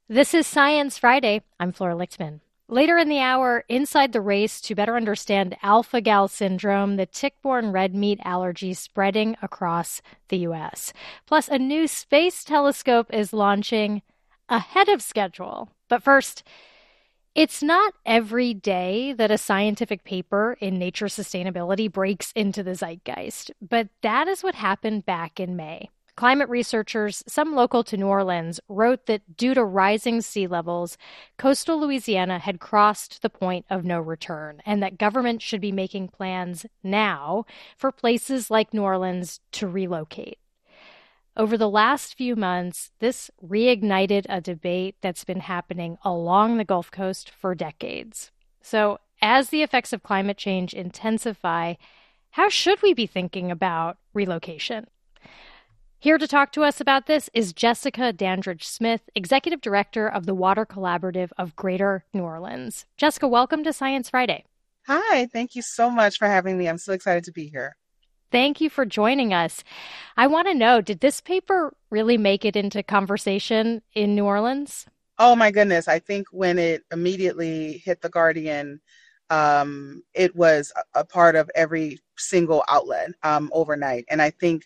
This is Science Friday. I'm Flora Lichtman. Later in the hour, inside the race to better understand alpha gal syndrome, the tick-borne red meat allergy spreading across the U.S. Plus, a new space telescope is launching ahead of schedule. But first, it's not every day that a scientific paper in Nature Sustainability breaks into the zeitgeist, but that is what happened back in May. Climate researchers, some local to New Orleans, wrote that due to rising sea levels, coastal Louisiana had crossed the point of no return, and that government should be making plans now for places like New Orleans to relocate. Over the last few months, this reignited a debate that's been happening along the Gulf Coast for decades. So, as the effects of climate change intensify, how should we be thinking about relocation? Here to talk to us about this is Jessica Dandridge Smith, Executive Director of the Water Collaborative of Greater New Orleans. Jessica, welcome to Science Friday. Hi, thank you so much for having me. I'm so excited to be here. Thank you for joining us. I want to know, did this paper really make it into conversation in New Orleans? Oh my goodness, I think when it immediately hit The Guardian, it was a part of every single outlet overnight. And I think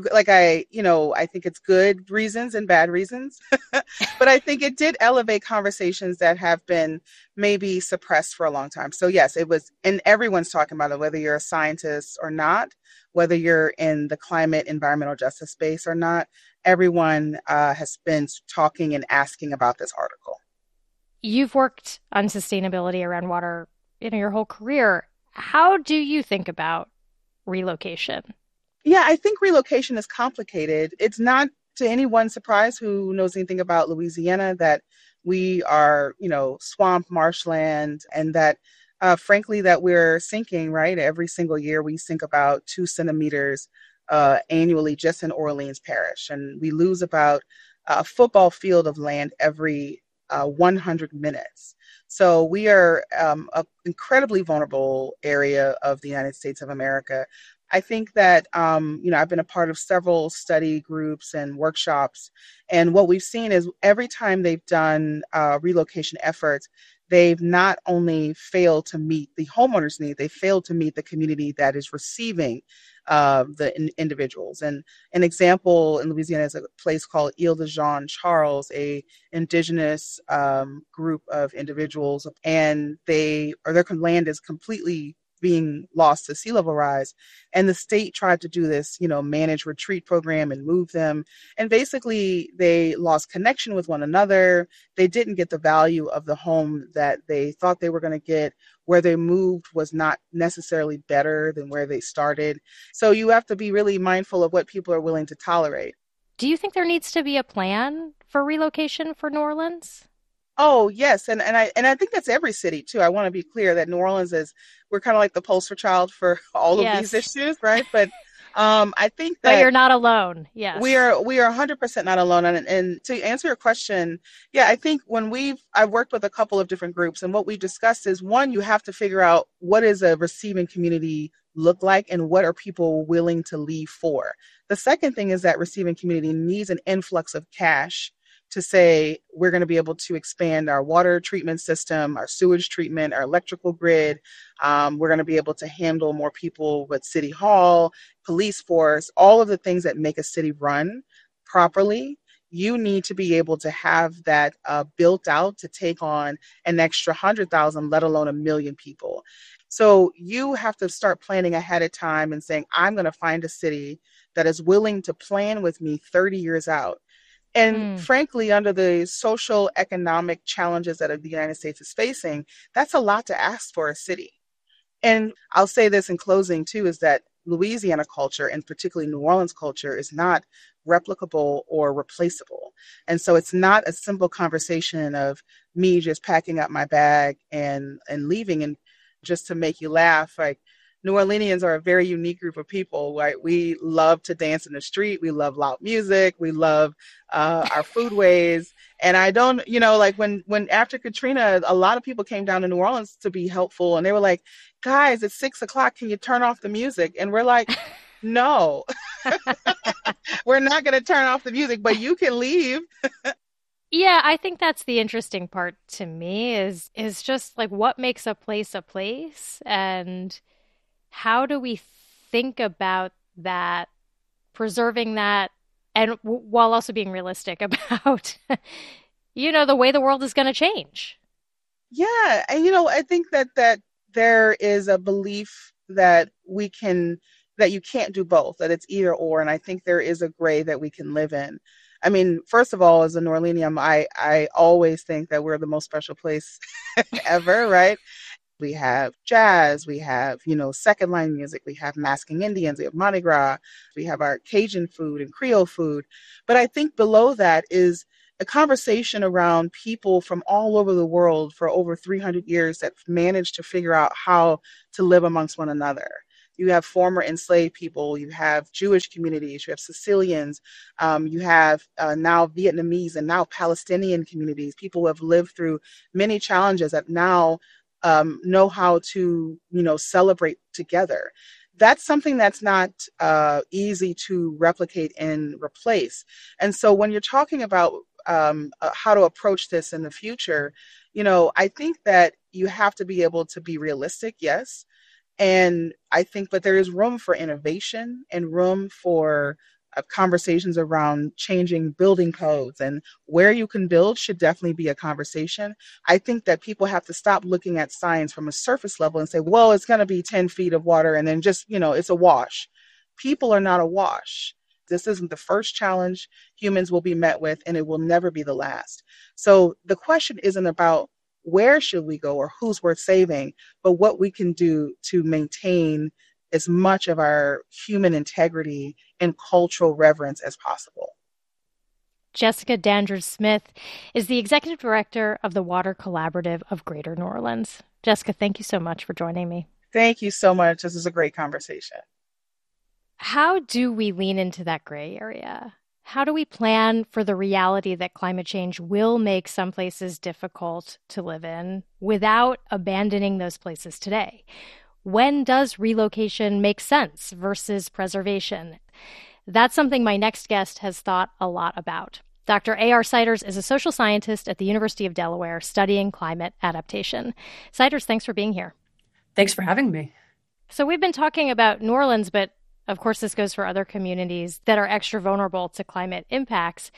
I think it's good reasons and bad reasons, but I think it did elevate conversations that have been maybe suppressed for a long time. So yes, it was, and everyone's talking about it, whether you're a scientist or not, whether you're in the climate environmental justice space or not, everyone has been talking and asking about this article. You've worked on sustainability around water, your whole career. How do you think about relocation? Yeah, I think relocation is complicated. It's not to anyone's surprise who knows anything about Louisiana that we are, swamp marshland, and that, frankly, that we're sinking, right? Every single year we sink about 2 centimeters annually just in Orleans Parish. And we lose about a football field of land every 100 minutes. So we are an incredibly vulnerable area of the United States of America. I think that, I've been a part of several study groups and workshops. And what we've seen is every time they've done relocation efforts, they've not only failed to meet the homeowners' need, they failed to meet the community that is receiving individuals. And an example in Louisiana is a place called Ile de Jean Charles, a indigenous group of individuals, and their land is completely being lost to sea level rise. And the state tried to do this, manage retreat program and move them. And basically they lost connection with one another. They didn't get the value of the home that they thought they were going to get. Where they moved was not necessarily better than where they started. So you have to be really mindful of what people are willing to tolerate. Do you think there needs to be a plan for relocation for New Orleans? Oh, yes. And I think that's every city too. I want to be clear that New Orleans is, we're kind of like the poster child for all of these Yes, issues, right? But I think but that you're not alone. we Yes. are we are 100% not alone. And to answer your question, yeah, I think I've worked with a couple of different groups, and what we discussed is, one, you have to figure out what is a receiving community look like and what are people willing to leave for. The second thing is that receiving community needs an influx of cash to say we're going to be able to expand our water treatment system, our sewage treatment, our electrical grid. We're going to be able to handle more people with city hall, police force, all of the things that make a city run properly. You need to be able to have that built out to take on an extra 100,000, let alone a million people. So you have to start planning ahead of time and saying, I'm going to find a city that is willing to plan with me 30 years out. And Mm. frankly, under the social economic challenges that the United States is facing, that's a lot to ask for a city. And I'll say this in closing too, is that Louisiana culture, and particularly New Orleans culture, is not replicable or replaceable. And so it's not a simple conversation of me just packing up my bag and leaving. And just to make you laugh, like, New Orleanians are a very unique group of people, right? We love to dance in the street. We love loud music. We love our foodways. And I don't, like when after Katrina, a lot of people came down to New Orleans to be helpful. And they were like, guys, it's 6 o'clock. Can you turn off the music? And we're like, no, we're not going to turn off the music, but you can leave. Yeah, I think that's the interesting part to me is just like what makes a place and how do we think about that, preserving that and while also being realistic about the way the world is going to change. Yeah, and I think that there is a belief that you can't do both, that it's either or, and I think there is a gray that we can live in. I mean, first of all, as a Norlenium, I always think that we're the most special place ever, right? We have jazz, we have, second line music, we have masking Indians, we have Mardi Gras, we have our Cajun food and Creole food. But I think below that is a conversation around people from all over the world for over 300 years that managed to figure out how to live amongst one another. You have former enslaved people, you have Jewish communities, you have Sicilians, you have now Vietnamese and now Palestinian communities, people who have lived through many challenges that now know how to, celebrate together. That's something that's not easy to replicate and replace. And so when you're talking about how to approach this in the future, I think that you have to be able to be realistic, yes. And I think, but there is room for innovation and room for conversations around changing building codes, and where you can build should definitely be a conversation. I think that people have to stop looking at science from a surface level and say, well, it's going to be 10 feet of water and then just, it's a wash. People are not a wash. This isn't the first challenge humans will be met with, and it will never be the last. So the question isn't about where should we go or who's worth saving, but what we can do to maintain as much of our human integrity and cultural reverence as possible. Jessica Dandridge Smith is the executive director of the Water Collaborative of Greater New Orleans. Jessica, thank you so much for joining me. Thank you so much. This is a great conversation. How do we lean into that gray area? How do we plan for the reality that climate change will make some places difficult to live in without abandoning those places today? When does relocation make sense versus preservation? That's something my next guest has thought a lot about. Dr. A.R. Siders is a social scientist at the University of Delaware studying climate adaptation. Siders, thanks for being here. Thanks for having me. So we've been talking about New Orleans, but of course, this goes for other communities that are extra vulnerable to climate impacts.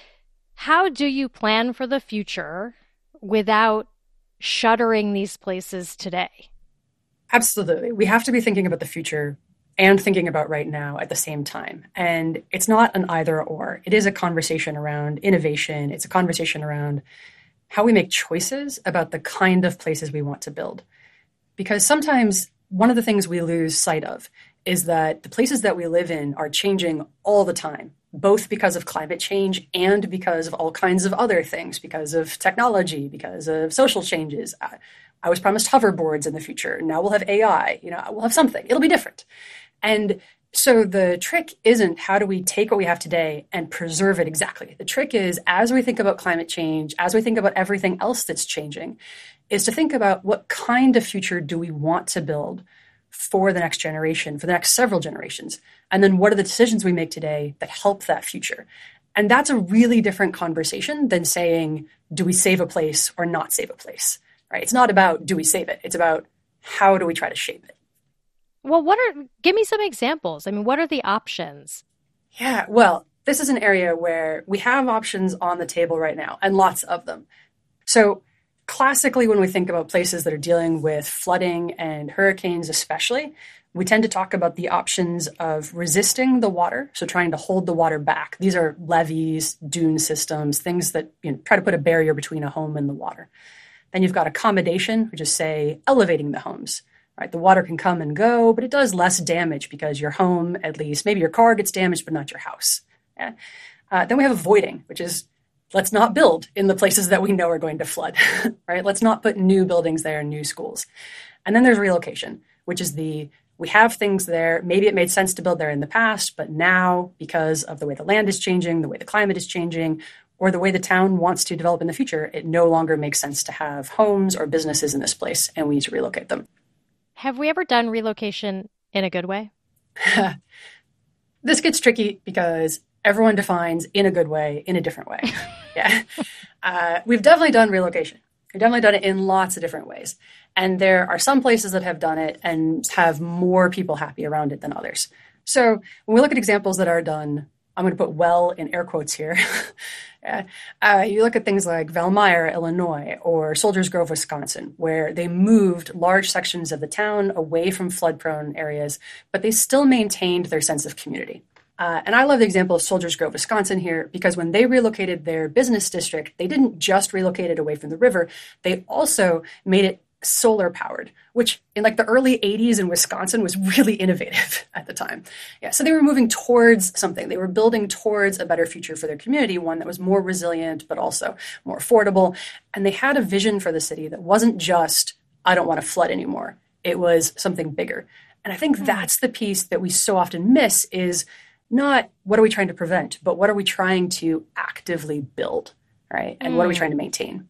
How do you plan for the future without shuttering these places today? Absolutely. We have to be thinking about the future and thinking about right now at the same time. And it's not an either or. It is a conversation around innovation. It's a conversation around how we make choices about the kind of places we want to build. Because sometimes one of the things we lose sight of is that the places that we live in are changing all the time, both because of climate change and because of all kinds of other things, because of technology, because of social changes. I was promised hoverboards in the future. Now we'll have AI. We'll have something. It'll be different. And so the trick isn't how do we take what we have today and preserve it exactly. The trick is, as we think about climate change, as we think about everything else that's changing, is to think about what kind of future do we want to build for the next generation, for the next several generations? And then what are the decisions we make today that help that future? And that's a really different conversation than saying, do we save a place or not save a place, right? It's not about, do we save it? It's about, how do we try to shape it? Well, give me some examples. I mean, what are the options? Yeah, well, this is an area where we have options on the table right now, and lots of them. So classically, when we think about places that are dealing with flooding and hurricanes especially, we tend to talk about the options of resisting the water, so trying to hold the water back. These are levees, dune systems, things that try to put a barrier between a home and the water. Then you've got accommodation, which is, say, elevating the homes. Right? The water can come and go, but it does less damage because your home, at least, maybe your car gets damaged, but not your house. Yeah? Then we have avoiding, which is, let's not build in the places that we know are going to flood, right? Let's not put new buildings there and new schools. And then there's relocation, which is we have things there. Maybe it made sense to build there in the past, but now, because of the way the land is changing, the way the climate is changing, or the way the town wants to develop in the future, it no longer makes sense to have homes or businesses in this place, and we need to relocate them. Have we ever done relocation in a good way? This gets tricky because everyone defines in a good way, in a different way. Yeah. We've definitely done relocation. We've definitely done it in lots of different ways. And there are some places that have done it and have more people happy around it than others. So when we look at examples that are done, I'm going to put well in air quotes here. You look at things like Valmeyer, Illinois, or Soldiers Grove, Wisconsin, where they moved large sections of the town away from flood-prone areas, but they still maintained their sense of community. And I love the example of Soldiers Grove, Wisconsin here, because when they relocated their business district, they didn't just relocate it away from the river. They also made it solar powered, which in like the early 80s in Wisconsin was really innovative at the time. Yeah, so they were moving towards something. They were building towards a better future for their community, one that was more resilient, but also more affordable. And they had a vision for the city that wasn't just, I don't want to flood anymore. It was something bigger. And I think that's the piece that we so often miss is not what are we trying to prevent, but what are we trying to actively build, right? And what are we trying to maintain?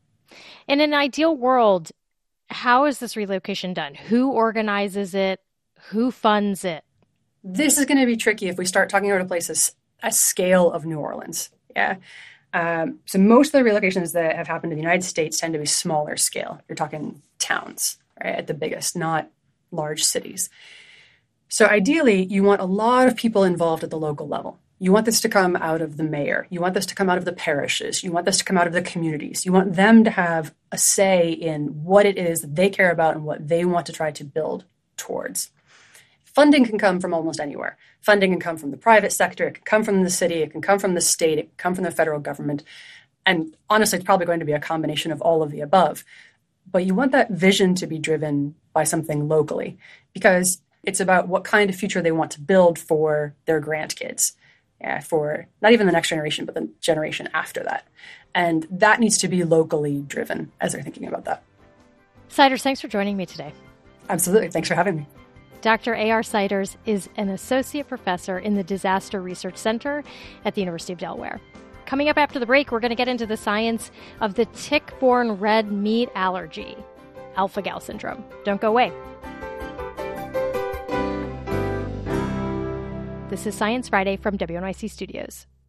In an ideal world, how is this relocation done? Who organizes it? Who funds it? This is going to be tricky if we start talking about a place a scale of New Orleans. Yeah. So most of the relocations that have happened in the United States tend to be smaller scale. You're talking towns, right, at the biggest, not large cities. So ideally, you want a lot of people involved at the local level. You want this to come out of the mayor. You want this to come out of the parishes. You want this to come out of the communities. You want them to have a say in what it is that they care about and what they want to try to build towards. Funding can come from almost anywhere. Funding can come from the private sector. It can come from the city. It can come from the state. It can come from the federal government. And honestly, it's probably going to be a combination of all of the above. But you want that vision to be driven by something locally because it's about what kind of future they want to build for their grandkids. For not even the next generation, but the generation after that. And that needs to be locally driven as they're thinking about that. Siders, thanks for joining me today. Absolutely. Thanks for having me. Dr. A.R. Siders is an associate professor in the Disaster Research Center at the University of Delaware. Coming up after the break, we're going to get into the science of the tick-borne red meat allergy, alpha-gal syndrome. Don't go away. This is Science Friday from WNYC Studios.